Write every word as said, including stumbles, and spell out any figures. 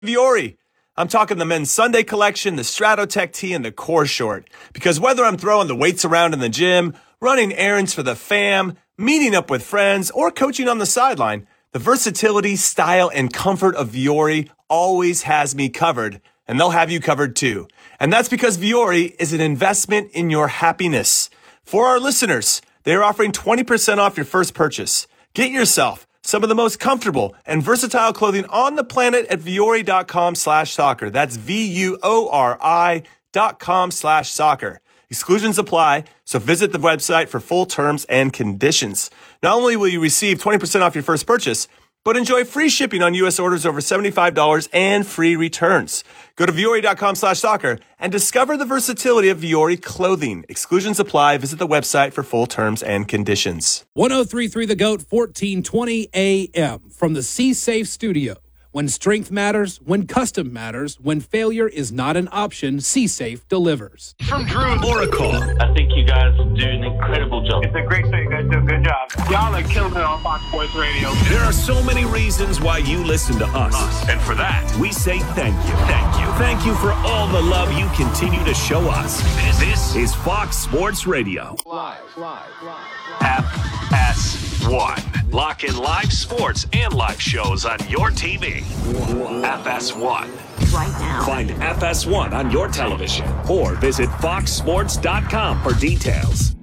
Vuori. I'm talking the men's Sunday collection, the Stratotech tee, and the Core Short. Because whether I'm throwing the weights around in the gym, running errands for the fam, meeting up with friends, or coaching on the sideline, the versatility, style, and comfort of Vuori always has me covered, and they'll have you covered too. And that's because Vuori is an investment in your happiness. For our listeners, they are offering twenty percent off your first purchase. Get yourself some of the most comfortable and versatile clothing on the planet at Vuori.com slash soccer. That's V-U-O-R-I dot com slash soccer. Exclusions apply, so visit the website for full terms and conditions. Not only will you receive twenty percent off your first purchase, but enjoy free shipping on U S orders over seventy-five dollars and free returns. Go to Vuori.com slash soccer and discover the versatility of Vuori clothing. Exclusions apply. Visit the website for full terms and conditions. one oh three point three The GOAT, fourteen twenty A M from the C-Safe studio. When strength matters, when custom matters, when failure is not an option, C-Safe delivers. From Drew Oracle. I think you guys do an incredible job. It's a great show. You guys do a good job. Y'all are killing it on Fox Sports Radio. There are so many reasons why you listen to us. us. And for that, we say thank you. Thank you. Thank you for all the love you continue to show us. This, this is Fox Sports Radio. Live, live, live. F S one. Lock in live sports and live shows on your T V. F S one. Right now. Find F S one on your television or visit fox sports dot com for details.